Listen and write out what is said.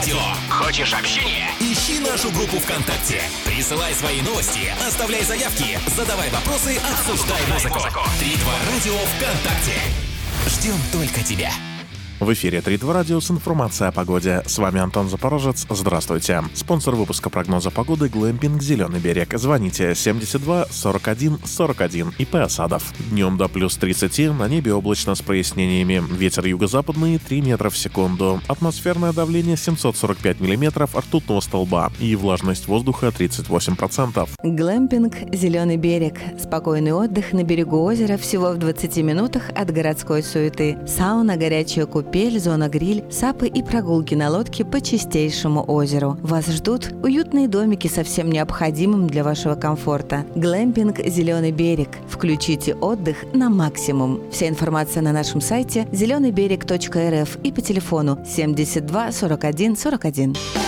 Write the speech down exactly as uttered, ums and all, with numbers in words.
Радио. Хочешь общения? Ищи нашу группу ВКонтакте. Присылай свои новости, оставляй заявки, задавай вопросы, обсуждай музыку. три два Радио ВКонтакте. Ждем только тебя. В эфире три два Радио с информацией о погоде. С вами Антон Запорожец. Здравствуйте. Спонсор выпуска прогноза погоды — Глэмпинг «Зеленый берег». Звоните семьдесят два сорок один сорок один. ИП Осадов. Днем до плюс тридцать, на небе облачно с прояснениями. Ветер юго-западный три метра в секунду. Атмосферное давление семьсот сорок пять миллиметров ртутного столба. И влажность воздуха тридцать восемь процентов. Глэмпинг «Зеленый берег». Спокойный отдых на берегу озера всего в двадцати минутах от городской суеты. Сауна, горячая купель, зона гриль, сапы и прогулки на лодке по чистейшему озеру. Вас ждут уютные домики со всем необходимым для вашего комфорта. Глэмпинг «Зеленый берег». Включите отдых на максимум. Вся информация на нашем сайте зеленый берег точка эр эф и по телефону семьдесят два сорок один сорок один.